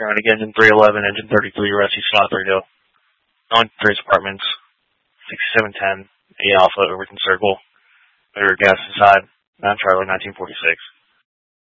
Panoramic Engine 311, Engine 33, Rescue Slot 3 Hill. On Trace Apartments, 6710, 8 Alpha, Overton Circle. Motor gas inside, 9 Charlie, 1946.